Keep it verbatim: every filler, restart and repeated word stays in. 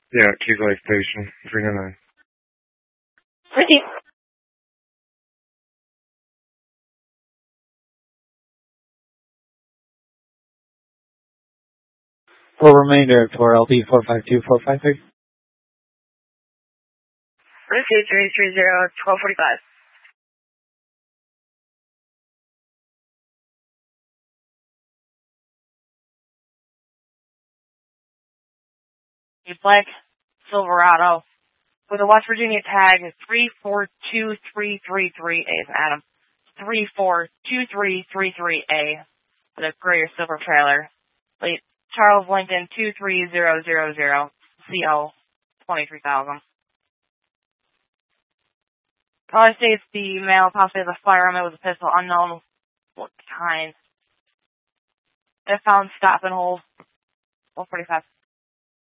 Yeah, Keys Light Station, three nine nine. Receive. For remainder for L P four five two four five three. Receive three three zero, twelve forty-five. A black Silverado with a West Virginia tag three four two three three three A is Adam. three four two three three three A with a gray or silver trailer. Late Charles Lincoln two three zero zero zero C L twenty-three thousand. Caller states the male possibly has a firearm with a pistol, unknown what kind. They found stop and hold one forty-five.